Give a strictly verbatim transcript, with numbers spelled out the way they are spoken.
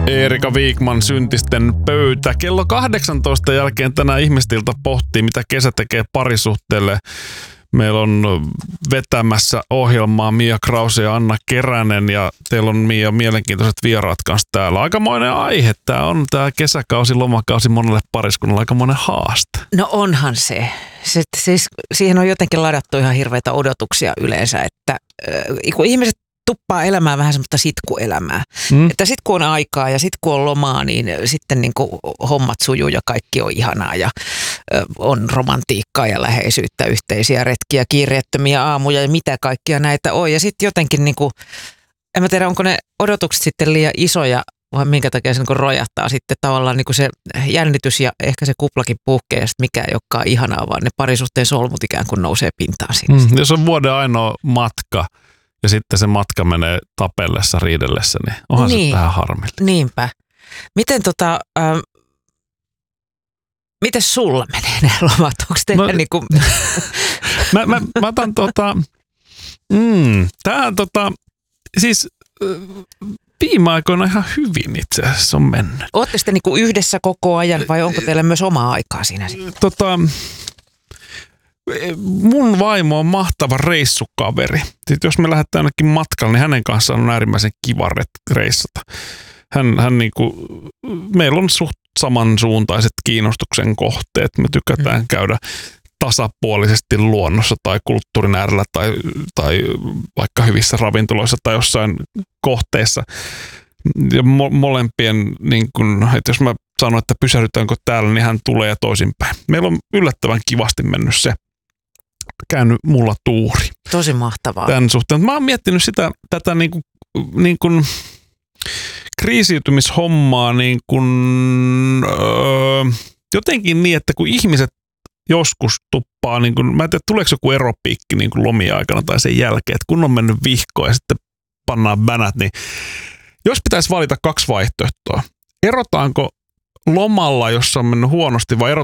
Eerika Wikman, Syntisten pöytä. Kello kahdeksantoista jälkeen tänään Ihmistilta pohtii, mitä kesä tekee parisuhteelle. Meillä on vetämässä ohjelmaa Mia Krause ja Anna Keränen, ja teillä on, Mia, mielenkiintoiset vieraat kanssa täällä. Aikamoinen aihe tämä on, tämä kesäkausi, lomakausi monelle pariskunnalle, aikamoinen haaste. No onhan se. se siis, siihen on jotenkin ladattu ihan hirveitä odotuksia yleensä, että äh, kun ihmiset tuppaa elämään vähän semmoista sitkuelämää. Mm. Että sit kun on aikaa ja sit kun on lomaa, niin sitten niin kuin hommat sujuu ja kaikki on ihanaa ja ö, on romantiikkaa ja läheisyyttä, yhteisiä retkiä, kiireettömiä aamuja ja mitä kaikkia näitä on. Ja sitten jotenkin, niin kuin, en mä tiedä, onko ne odotukset sitten liian isoja vai minkä takia se niin kuin rojahtaa sitten tavallaan niin kuin se jännitys ja ehkä se kuplakin puhkee ja sitten mikä ei olekaan ihanaa, vaan ne parisuhteen solmut ikään kuin nousee pintaan siinä. Mm. Jos on vuoden ainoa matka, ja sitten se matka menee tapellessa, riidellessä, niin onhan niin, se vähän harmillista. Niinpä. Miten tota, ähm, miten sulla menee nämä lomat? Onko teillä no, niin kuin... mä, mä, mä otan tota, mm, tämähän tota, siis viime aikoina ihan hyvin itse asiassa on mennyt. Ootte sitten niin kuin yhdessä koko ajan vai onko teillä myös omaa aikaa siinä? Tota... Mun vaimo on mahtava reissukaveri. Sitten jos me lähdetään ainakin matkalle, niin hänen kanssaan on äärimmäisen kiva reissata. Hän, hän niinku, meillä on suht samansuuntaiset kiinnostuksen kohteet. Me tykätään mm. käydä tasapuolisesti luonnossa tai kulttuurin äärellä tai, tai vaikka hyvissä ravintoloissa tai jossain kohteissa. Ja mo- molempien, niin kun, että jos mä sanon, että pysähdytäänkö täällä, niin hän tulee ja toisinpäin. Meillä on yllättävän kivasti mennyt se. Käynyt mulla tuuri. Tosi mahtavaa. Tämän suhteen. Mä oon miettinyt sitä, tätä niin kuin, niin kuin kriisiytymishommaa niin kuin, öö, jotenkin niin, että kun ihmiset joskus tuppaa, niin kuin, mä en tiedä, tuleeko joku eropiikki niin kuin lomien aikana tai sen jälkeen, että kun on mennyt vihkoon ja sitten pannaan bänät, niin jos pitäisi valita kaksi vaihtoehtoa, erotaanko lomalla, jossa on mennyt huonosti, vai